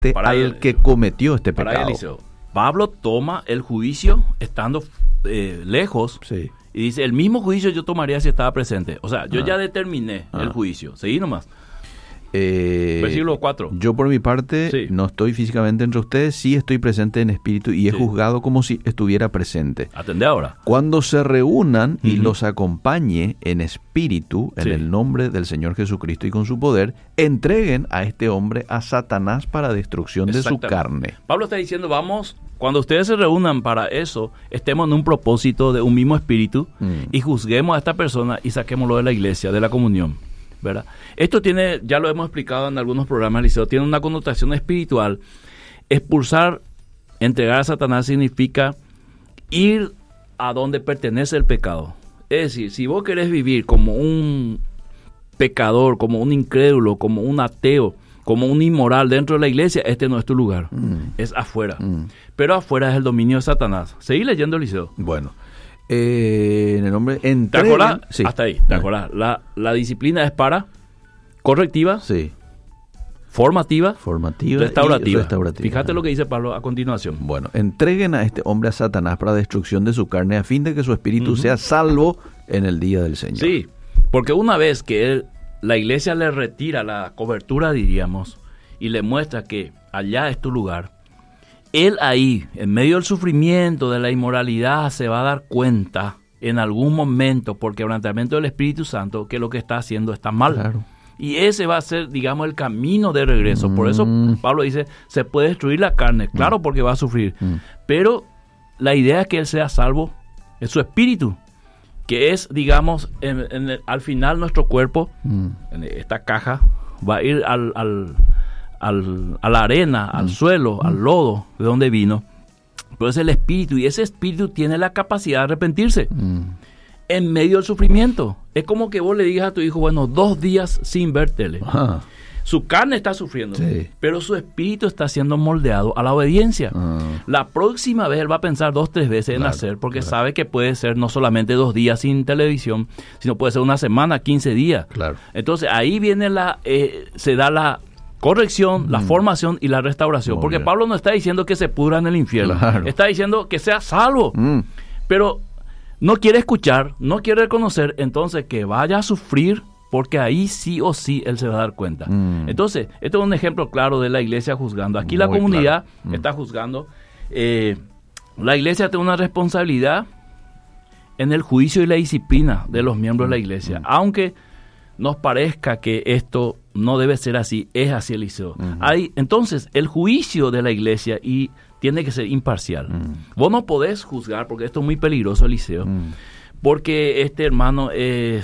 al que cometió este pecado. Eliseo, Pablo toma el juicio estando lejos, Sí. y dice, el mismo juicio yo tomaría si estaba presente. O sea, yo ya determiné el juicio. Seguí nomás. Versículo 4. Yo por mi parte Sí. no estoy físicamente entre ustedes, sí estoy presente en espíritu y he Sí. juzgado como si estuviera presente. Atendé ahora. Cuando se reúnan y Ujú. los acompañe en espíritu, en Sí. el nombre del Señor Jesucristo y con su poder, entreguen a este hombre a Satanás para destrucción de su Exactamente. carne. Pablo está diciendo, vamos, cuando ustedes se reúnan para eso, estemos en un propósito de un mismo espíritu y juzguemos a esta persona y saquémoslo de la iglesia, de la comunión, ¿verdad? Esto tiene, ya lo hemos explicado en algunos programas, Liceo, tiene una connotación espiritual. Expulsar, entregar a Satanás significa ir a donde pertenece el pecado. Es decir, si vos querés vivir como un pecador, como un incrédulo, como un ateo, como un inmoral dentro de la iglesia, este no es tu lugar, es afuera. Pero afuera es el dominio de Satanás. Seguí leyendo, Liceo. Bueno, en el nombre... ¿Te entreguen- acordás? Sí. Hasta ahí, ¿te acordás? La disciplina es para correctiva, Sí, formativa, formativa y restaurativa. restaurativa. Fíjate lo que dice Pablo a continuación. Bueno, entreguen a este hombre a Satanás para destrucción de su carne a fin de que su espíritu sea salvo en el día del Señor. Sí, porque una vez que la iglesia le retira la cobertura, diríamos, y le muestra que allá es tu lugar, él ahí, en medio del sufrimiento, de la inmoralidad, se va a dar cuenta en algún momento, por quebrantamiento del Espíritu Santo, que lo que está haciendo está mal. Claro. Y ese va a ser, digamos, el camino de regreso. Por eso Pablo dice, se puede destruir la carne, claro, porque va a sufrir. Pero la idea es que él sea salvo en su espíritu, que es, digamos, al final nuestro cuerpo, en esta caja, va a ir a la arena, al suelo, al lodo, de donde vino. Pero es el espíritu, y ese espíritu tiene la capacidad de arrepentirse en medio del sufrimiento. Es como que vos le digas a tu hijo, bueno, 2 días sin ver tele. Ajá. Su carne está sufriendo, Sí. pero su espíritu está siendo moldeado a la obediencia. La próxima vez él va a pensar 2, 3 veces en Claro, hacer, porque claro. sabe que puede ser no solamente 2 días sin televisión, sino puede ser una semana, 15 días. Claro. Entonces ahí viene se da la corrección, la formación y la restauración. Muy Porque bien. Pablo no está diciendo que se pudra en el infierno, Claro. está diciendo que sea salvo. Pero no quiere escuchar, no quiere reconocer, entonces que vaya a sufrir, porque ahí sí o sí él se va a dar cuenta. Entonces, esto es un ejemplo claro de la iglesia juzgando. Aquí la Muy comunidad claro. está juzgando. La iglesia tiene una responsabilidad en el juicio y la disciplina de los miembros de la iglesia. Aunque nos parezca que esto no debe ser así, es así, Eliseo. Entonces, el juicio de la iglesia tiene que ser imparcial. Vos no podés juzgar, porque esto es muy peligroso, Eliseo, porque este hermano es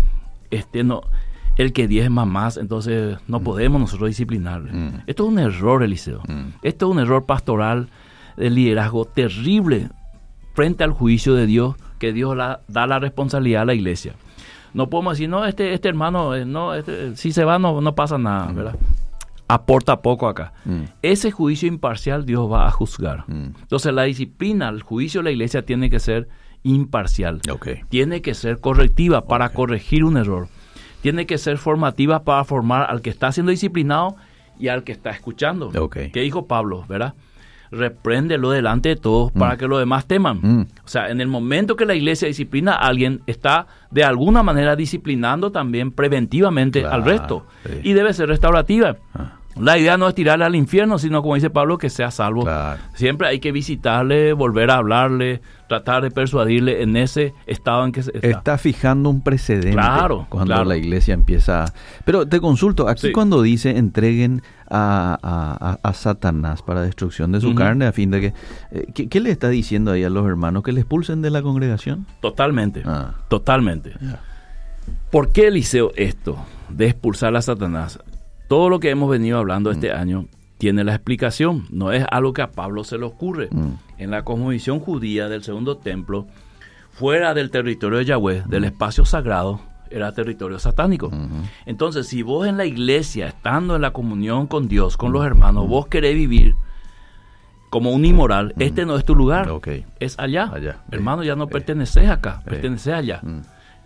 el que diezma más, entonces no podemos nosotros disciplinarle. Esto es un error, Eliseo. Esto es un error pastoral de liderazgo terrible frente al juicio de Dios, que Dios da la responsabilidad a la iglesia. No podemos decir, no, este hermano, si se va no pasa nada, ¿verdad? Aporta poco acá. Ese juicio imparcial Dios va a juzgar. Entonces la disciplina, el juicio de la iglesia tiene que ser imparcial. Okay. Tiene que ser correctiva para corregir un error. Tiene que ser formativa para formar al que está siendo disciplinado y al que está escuchando. Okay. ¿Qué dijo Pablo, verdad? Repréndelo delante de todos para que los demás teman. O sea, en el momento que la iglesia disciplina a alguien, está de alguna manera disciplinando también preventivamente Claro, al resto. sí. Y debe ser restaurativa. La idea no es tirarle al infierno, sino, como dice Pablo, que sea salvo. Claro. Siempre hay que visitarle, volver a hablarle, tratar de persuadirle en ese estado en que se está. Está fijando un precedente Claro, cuando claro. la iglesia empieza... Pero te consulto, aquí Sí. cuando dice entreguen a Satanás para destrucción de su carne, a fin de que... ¿qué le está diciendo ahí a los hermanos? ¿Que le expulsen de la congregación? Totalmente, Ah. totalmente. Ya. ¿Por qué, Eliseo, esto de expulsar a Satanás? Todo lo que hemos venido hablando este año tiene la explicación. No es algo que a Pablo se le ocurre. En la cosmovisión judía del segundo templo, fuera del territorio de Yahweh, del espacio sagrado, era territorio satánico. Entonces, si vos en la iglesia, estando en la comunión con Dios, con los hermanos, vos querés vivir como un inmoral, este no es tu lugar, Ok. es allá. Allá. Hermano, ya no perteneces acá, perteneces allá.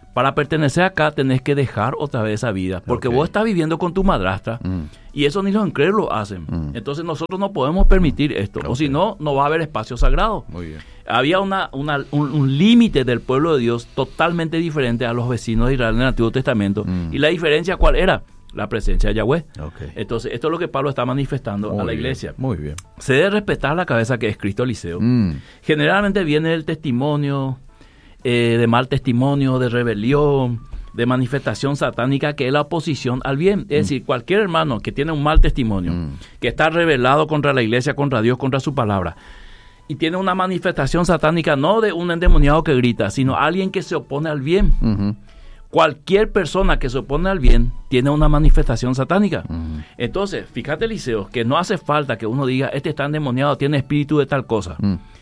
Para pertenecer acá tenés que dejar otra vez esa vida, porque vos estás viviendo con tu madrastra y eso ni los incrédulos lo hacen. Entonces nosotros no podemos permitir esto, o si no, no va a haber espacio sagrado. Muy bien. Había un límite del pueblo de Dios totalmente diferente a los vecinos de Israel en el Antiguo Testamento. ¿Y la diferencia cuál era? La presencia de Yahweh. Entonces esto es lo que Pablo está manifestando a la iglesia. Muy bien. Se debe respetar la cabeza que es Cristo, Eliseo. Generalmente viene el testimonio de mal testimonio, de rebelión, de manifestación satánica, que es la oposición al bien. Es decir, cualquier hermano que tiene un mal testimonio, que está rebelado contra la iglesia, contra Dios, contra su palabra, y tiene una manifestación satánica, no de un endemoniado que grita, sino alguien que se opone al bien. Cualquier persona que se opone al bien tiene una manifestación satánica. Entonces, fíjate, Eliseo, que no hace falta que uno diga, este está endemoniado, tiene espíritu de tal cosa.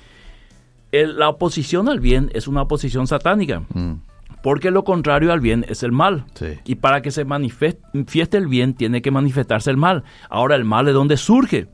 La oposición al bien es una oposición satánica, porque lo contrario al bien es el mal. Y para que se manifieste el bien, tiene que manifestarse el mal. Ahora, ¿el mal de dónde surge?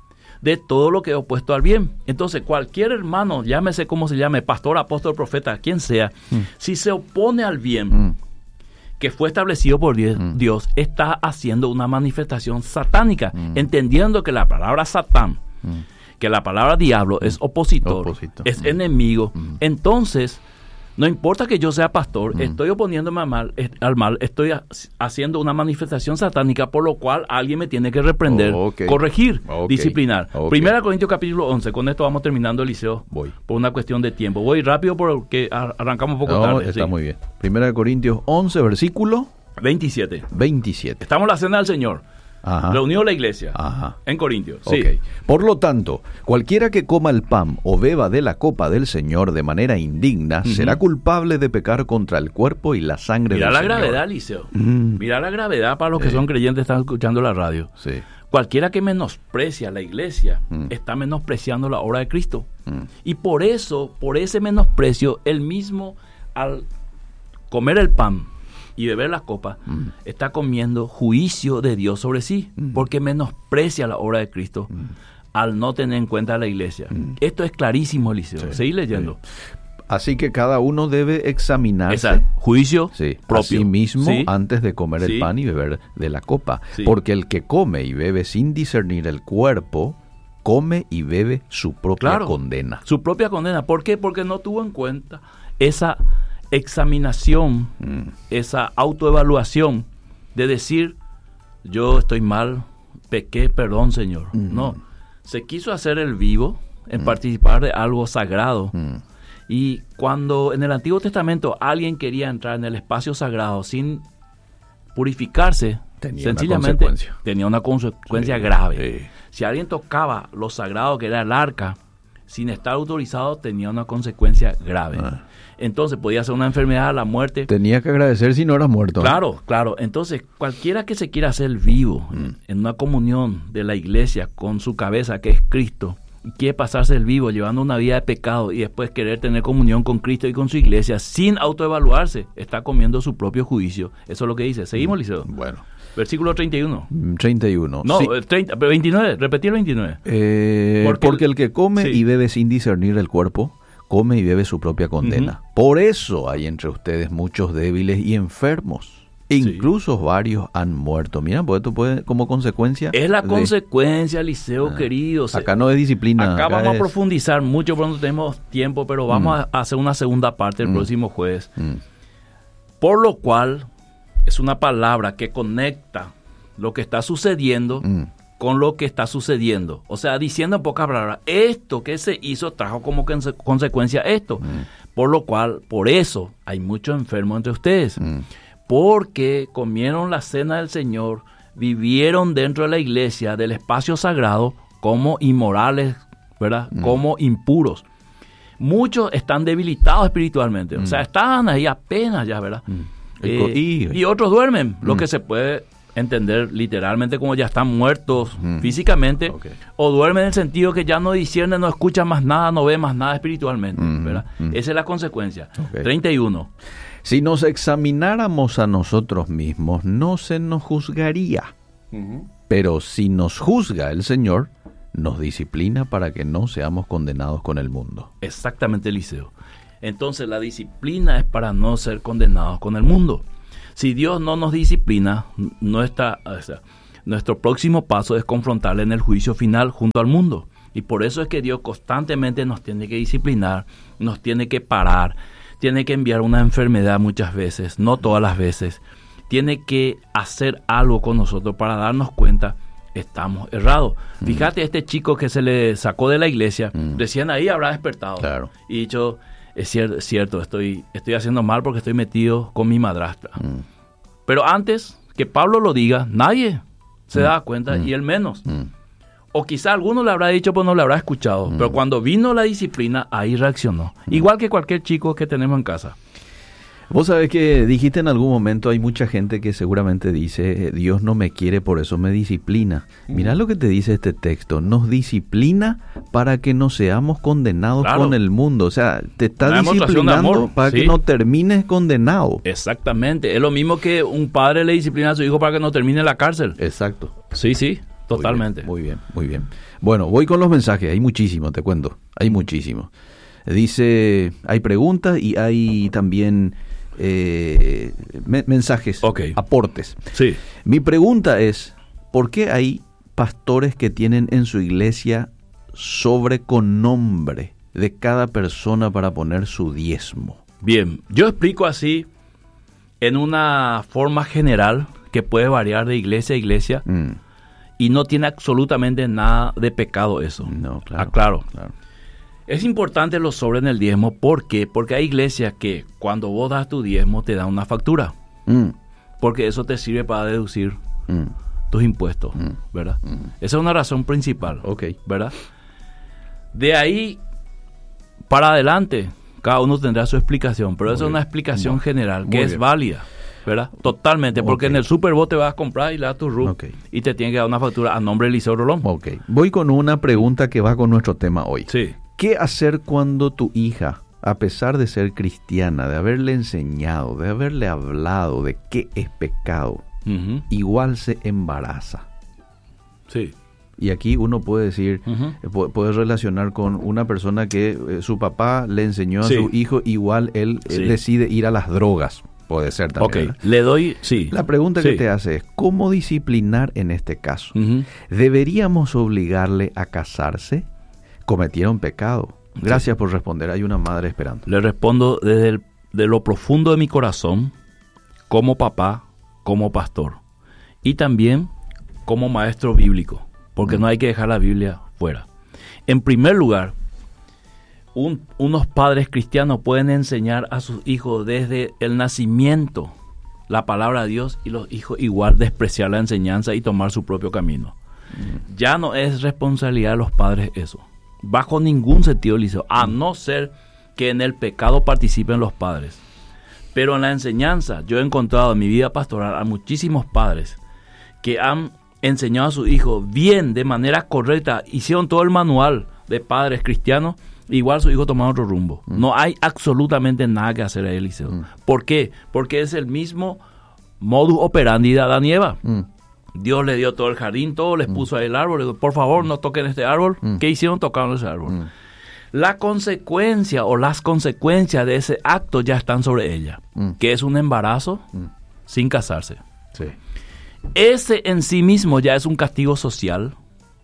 De todo lo que es opuesto al bien. Entonces, cualquier hermano, llámese como se llame, pastor, apóstol, profeta, quien sea, si se opone al bien que fue establecido por Dios, está haciendo una manifestación satánica, entendiendo que la palabra Satán, que la palabra diablo es opositor. Es enemigo. Entonces, no importa que yo sea pastor, estoy oponiéndome al mal, estoy haciendo una manifestación satánica, por lo cual alguien me tiene que reprender, corregir, disciplinar. 1 Corintios capítulo 11, con esto vamos terminando, Eliseo, por una cuestión de tiempo. Voy rápido porque arrancamos un poco tarde. Está muy bien. 1 Corintios 11, versículo 27. Estamos en la cena del Señor. Reunió la iglesia en Corintios. Por lo tanto, cualquiera que coma el pan o beba de la copa del Señor de manera indigna será culpable de pecar contra el cuerpo y la sangre del Señor. Mira la gravedad, Eliseo. Mira la gravedad para los que son creyentes, están escuchando la radio. Cualquiera que menosprecia la iglesia está menospreciando la obra de Cristo. Y por eso, por ese menosprecio, él mismo, al comer el pan y beber la copa, está comiendo juicio de Dios sobre sí, porque menosprecia la obra de Cristo al no tener en cuenta a la iglesia. Esto es clarísimo, Eliseo. Seguí leyendo. Así que cada uno debe examinarse. Juicio propio. A sí mismo antes de comer el pan y beber de la copa. Porque el que come y bebe sin discernir el cuerpo, come y bebe su propia condena. Su propia condena. ¿Por qué? Porque no tuvo en cuenta esa examinación, esa autoevaluación de decir, yo estoy mal, pequé, perdón, Señor. No, se quiso hacer el vivo en participar de algo sagrado. Y cuando en el Antiguo Testamento alguien quería entrar en el espacio sagrado sin purificarse, sencillamente tenía una consecuencia grave. Si alguien tocaba lo sagrado que era el arca sin estar autorizado, tenía una consecuencia grave. Entonces podía ser una enfermedad, la muerte. Tenía que agradecer si no era muerto. Claro. Entonces, cualquiera que se quiera hacer vivo en una comunión de la iglesia con su cabeza, que es Cristo, y quiere pasarse el vivo llevando una vida de pecado y después querer tener comunión con Cristo y con su iglesia sin autoevaluarse, está comiendo su propio juicio. Eso es lo que dice. ¿Seguimos, Liceo? Bueno. Versículo 31. 31. No, 30, 29. Repetí el 29. Porque el que come y bebe sin discernir el cuerpo, come y bebe su propia condena. Por eso hay entre ustedes muchos débiles y enfermos. Incluso varios han muerto. Mira, pues esto puede como consecuencia. Es la consecuencia, Liceo querido. Acá no es disciplina. Acá vamos a profundizar mucho, pero no tenemos tiempo, pero vamos a hacer una segunda parte el próximo jueves. Por lo cual, es una palabra que conecta lo que está sucediendo con lo que está sucediendo. O sea, diciendo en pocas palabras, esto que se hizo trajo como consecuencia esto. Por lo cual, por eso hay muchos enfermos entre ustedes. Porque comieron la cena del Señor, vivieron dentro de la iglesia, del espacio sagrado, como inmorales, ¿verdad? Como impuros. Muchos están debilitados espiritualmente. O sea, están ahí apenas ya, ¿verdad? Y otros duermen, lo que se puede entender literalmente como ya están muertos físicamente, o duermen en el sentido que ya no disciernen, no escuchan más nada, no ven más nada espiritualmente, ¿verdad? Esa es la consecuencia. 31. Si nos examináramos a nosotros mismos, no se nos juzgaría. Pero si nos juzga el Señor, nos disciplina para que no seamos condenados con el mundo. Exactamente, Eliseo. Entonces la disciplina es para no ser condenados con el mundo. Si Dios no nos disciplina, nuestro próximo paso es confrontarle en el juicio final junto al mundo. Y por eso es que Dios constantemente nos tiene que disciplinar, nos tiene que parar, tiene que enviar una enfermedad muchas veces, no todas las veces. Tiene que hacer algo con nosotros para darnos cuenta, estamos errados. Fíjate, este chico que se le sacó de la iglesia, recién ahí habrá despertado. Claro. Y dicho, es cierto, estoy haciendo mal porque estoy metido con mi madrastra. Pero antes que Pablo lo diga, nadie se da cuenta, y él menos. O quizá alguno le habrá dicho, pero no le habrá escuchado. Pero cuando vino la disciplina, ahí reaccionó. Igual que cualquier chico que tenemos en casa. Vos sabés que dijiste en algún momento, hay mucha gente que seguramente dice, Dios no me quiere, por eso me disciplina. Mirá lo que te dice este texto, nos disciplina para que no seamos condenados con el mundo. O sea, te está disciplinando para que no termines condenado. Exactamente, es lo mismo que un padre le disciplina a su hijo para que no termine en la cárcel. Exacto. Sí, totalmente. Muy bien. Bueno, voy con los mensajes, hay muchísimos, te cuento, hay muchísimos. Dice, hay preguntas y hay también mensajes, aportes. Sí. Mi pregunta es, ¿por qué hay pastores que tienen en su iglesia sobrenombre de cada persona para poner su diezmo? Bien, yo explico así en una forma general que puede variar de iglesia a iglesia y no tiene absolutamente nada de pecado eso. No, claro. Claro. Es importante los sobres en el diezmo. ¿Por qué? Porque hay iglesias que cuando vos das tu diezmo te dan una factura. Porque eso te sirve para deducir tus impuestos, ¿verdad? Esa es una razón principal, ¿verdad? De ahí para adelante, cada uno tendrá su explicación, pero esa es una explicación general que es válida, ¿verdad? Totalmente, porque en el Super Bowl te vas a comprar y le das tu RUT y te tiene que dar una factura a nombre de Eliseo Rolón. Voy con una pregunta que va con nuestro tema hoy. Sí. ¿Qué hacer cuando tu hija, a pesar de ser cristiana, de haberle enseñado, de haberle hablado de qué es pecado, igual se embaraza? Sí. Y aquí uno puede decir, puede relacionar con una persona que su papá le enseñó a su hijo, igual él decide ir a las drogas. Puede ser también. Le doy, La pregunta que te hace es, ¿cómo disciplinar en este caso? ¿Deberíamos obligarle a casarse? ¿Cometieron pecado? Gracias por responder. Hay una madre esperando. Le respondo de lo profundo de mi corazón, como papá, como pastor, y también como maestro bíblico, porque no hay que dejar la Biblia fuera. En primer lugar, unos padres cristianos pueden enseñar a sus hijos desde el nacimiento la palabra de Dios, y los hijos igual despreciar la enseñanza y tomar su propio camino. Ya no es responsabilidad de los padres eso. Bajo ningún sentido, Eliseo, a no ser que en el pecado participen los padres. Pero en la enseñanza, yo he encontrado en mi vida pastoral a muchísimos padres que han enseñado a sus hijos bien, de manera correcta, hicieron todo el manual de padres cristianos, igual sus hijos tomaron otro rumbo. No hay absolutamente nada que hacer ahí, Eliseo. ¿Por qué? Porque es el mismo modus operandi de Adán y Eva. Dios le dio todo el jardín, todo, les puso ahí el árbol, le dijo, por favor, no toquen este árbol. ¿Qué hicieron? Tocaron ese árbol. La consecuencia o las consecuencias de ese acto ya están sobre ella, que es un embarazo sin casarse. Sí. Ese en sí mismo ya es un castigo social,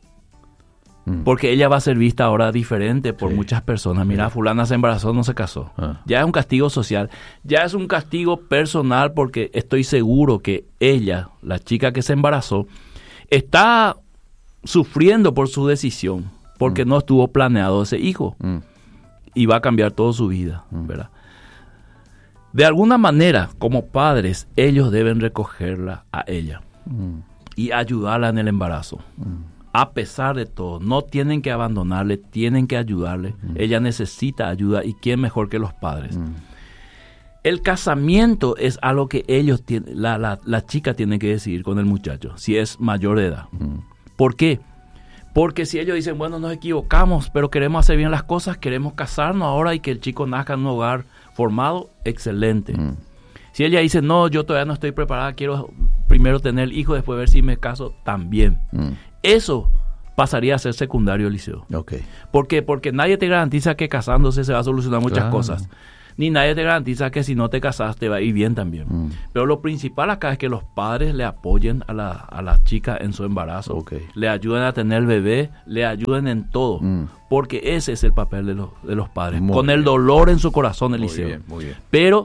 porque ella va a ser vista ahora diferente por muchas personas. Mira, fulana se embarazó, no se casó. Ya es un castigo social, ya es un castigo personal, porque estoy seguro que ella, la chica que se embarazó, está sufriendo por su decisión, porque no estuvo planeado ese hijo, y va a cambiar toda su vida, ¿verdad? De alguna manera, como padres, ellos deben recogerla a ella y ayudarla en el embarazo. A pesar de todo, no tienen que abandonarle, tienen que ayudarle. Ella necesita ayuda, y quién mejor que los padres. El casamiento es algo que ellos tienen, la chica tiene que decidir con el muchacho, si es mayor de edad. ¿Por qué? Porque si ellos dicen, bueno, nos equivocamos, pero queremos hacer bien las cosas, queremos casarnos ahora y que el chico nazca en un hogar formado, excelente. Si ella dice, no, yo todavía no estoy preparada, quiero primero tener el hijo, después ver si me caso, también. Eso pasaría a ser secundario el liceo. Okay. ¿Por qué? Porque nadie te garantiza que casándose se va a solucionar muchas cosas. Ni nadie te garantiza que si no te casas te va a ir bien también. Pero lo principal acá es que los padres le apoyen a la chica en su embarazo. Le ayuden a tener el bebé, le ayuden en todo. Porque ese es el papel de los padres. Muy con bien. el dolor en su corazón el liceo. Muy bien. Pero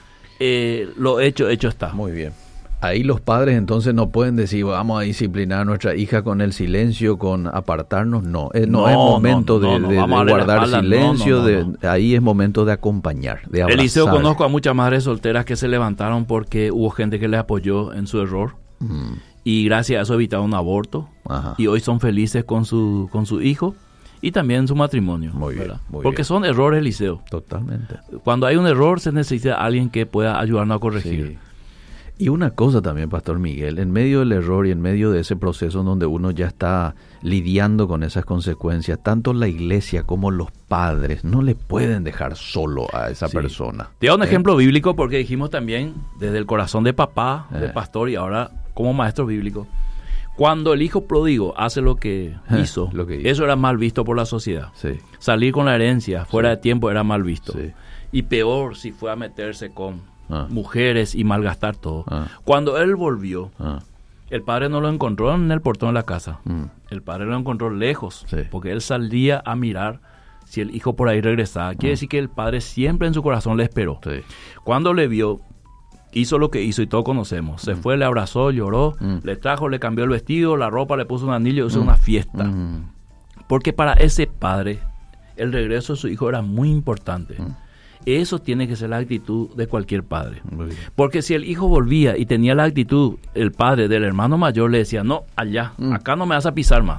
lo hecho está. Muy bien. Ahí los padres entonces no pueden decir, vamos a disciplinar a nuestra hija con el silencio, con apartarnos. No es momento de guardar silencio. Ahí es momento de acompañar, de abrazar. El liceo, conozco a muchas madres solteras que se levantaron porque hubo gente que les apoyó en su error. Y gracias a eso evitaron un aborto. Ajá. Y hoy son felices con su hijo y también en su matrimonio. Muy bien, porque son errores del liceo. Totalmente. Cuando hay un error se necesita alguien que pueda ayudarnos a corregir. Sí. Y una cosa también, Pastor Miguel, en medio del error y en medio de ese proceso donde uno ya está lidiando con esas consecuencias, tanto la iglesia como los padres no le pueden dejar solo a esa persona. Te doy un ejemplo bíblico porque dijimos también desde el corazón de papá, de pastor y ahora como maestro bíblico. Cuando el hijo pródigo hace lo que hizo, eso era mal visto por la sociedad. Sí. Salir con la herencia fuera de tiempo era mal visto. Sí. Y peor si fue a meterse con mujeres y malgastar todo. Cuando él volvió, el padre no lo encontró en el portón de la casa. El padre lo encontró lejos, porque él salía a mirar si el hijo por ahí regresaba. Quiere decir que el padre siempre en su corazón le esperó. Cuando le vio, hizo lo que hizo y todos conocemos. Se fue, le abrazó, lloró, le trajo, le cambió el vestido, la ropa, le puso un anillo, hizo una fiesta. Porque para ese padre, el regreso de su hijo era muy importante. Eso tiene que ser la actitud de cualquier padre. Porque si el hijo volvía y tenía la actitud, el padre del hermano mayor le decía, no, allá, acá no me vas a pisar más.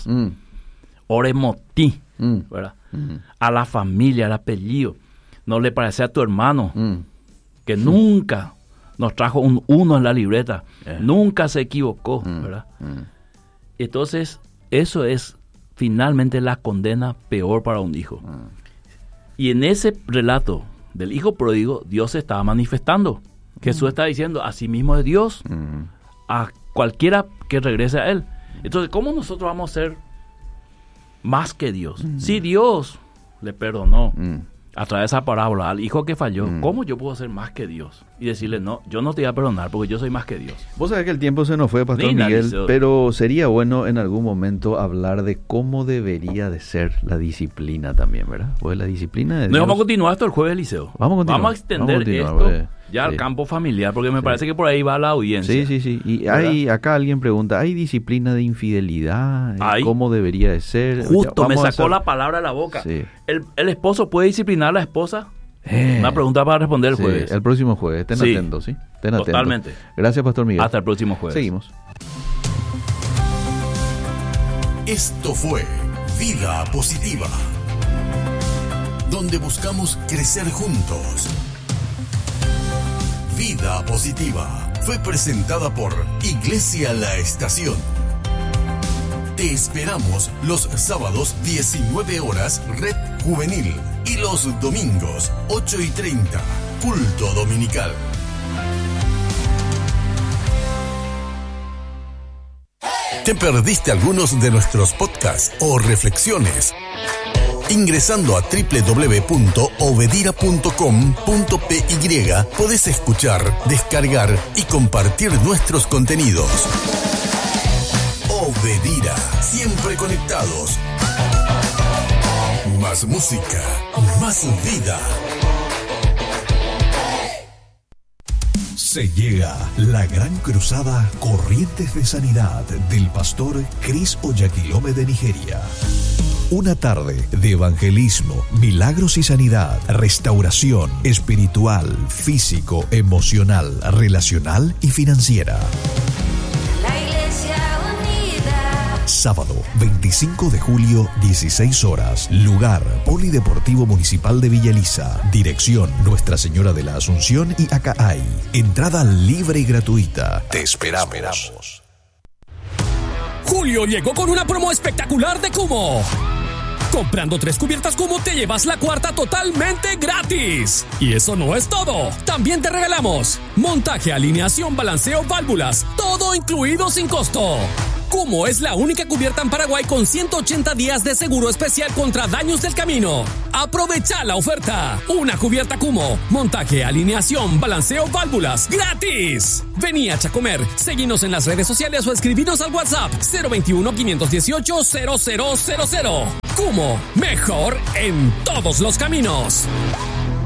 Oremotí, ¿verdad? A la familia, al apellido. No le parece a tu hermano, que nunca nos trajo un 1 en la libreta, nunca se equivocó, ¿verdad? Entonces, eso es finalmente la condena peor para un hijo. Y en ese relato del hijo pródigo, Dios se estaba manifestando. Jesús está diciendo, así mismo es Dios, a cualquiera que regrese a Él. Entonces, ¿cómo nosotros vamos a ser más que Dios? Si Dios le perdonó a través de esa parábola al hijo que falló, ¿cómo yo puedo ser más que Dios? Y decirle, no, yo no te voy a perdonar porque yo soy más que Dios. Vos sabés que el tiempo se nos fue, Pastor Miguel, pero sería bueno en algún momento hablar de cómo debería de ser la disciplina también, ¿verdad? Pues la disciplina de Dios. No, vamos a continuar esto el jueves, Liceo. Vamos a extender esto ya al campo familiar, porque me parece que por ahí va la audiencia. Sí. Y acá alguien pregunta, ¿hay disciplina de infidelidad? ¿Cómo debería de ser? Justo me sacó la palabra de la boca. Sí. ¿El esposo puede disciplinar a la esposa? Una pregunta para responder el jueves. El próximo jueves. Estén atentos, ¿sí? Estén atentos. Totalmente. Gracias, Pastor Miguel. Hasta el próximo jueves. Seguimos. Esto fue Vida Positiva, donde buscamos crecer juntos. Vida Positiva fue presentada por Iglesia La Estación. Te esperamos los sábados 19 horas Red Juvenil y los domingos 8:30 Culto Dominical. ¿Te perdiste algunos de nuestros podcasts o reflexiones? Ingresando a www.obedira.com.py podés escuchar, descargar y compartir nuestros contenidos. Obedira, siempre conectados. Más música, más vida. Se llega la gran cruzada Corrientes de Sanidad del pastor Chris Oyakhilome de Nigeria. Una tarde de evangelismo, milagros y sanidad, restauración espiritual, físico, emocional, relacional y financiera. La Iglesia Unida. Sábado 25 de julio, 16 horas. Lugar, Polideportivo Municipal de Villa Elisa. Dirección, Nuestra Señora de la Asunción y Acaay. Entrada libre y gratuita. Te esperamos. Julio llegó con una promo espectacular de Kummo. Comprando 3 cubiertas Kummo te llevas la cuarta totalmente gratis. Y eso no es todo. También te regalamos montaje, alineación, balanceo, válvulas. Todo incluido sin costo. Kumo es la única cubierta en Paraguay con 180 días de seguro especial contra daños del camino. Aprovecha la oferta. Una cubierta Kumo, montaje, alineación, balanceo, válvulas, gratis. Vení a Chacomer, seguinos en las redes sociales o escribinos al WhatsApp 021-518-0000. Kumo, mejor en todos los caminos.